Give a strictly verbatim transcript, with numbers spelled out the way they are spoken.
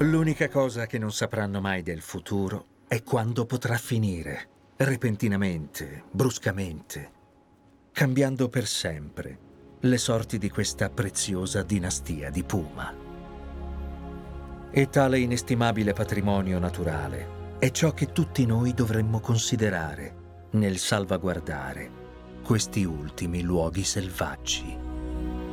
L'unica cosa che non sapranno mai del futuro è quando potrà finire, repentinamente, bruscamente, cambiando per sempre le sorti di questa preziosa dinastia di Puma. E tale inestimabile patrimonio naturale è ciò che tutti noi dovremmo considerare nel salvaguardare questi ultimi luoghi selvaggi.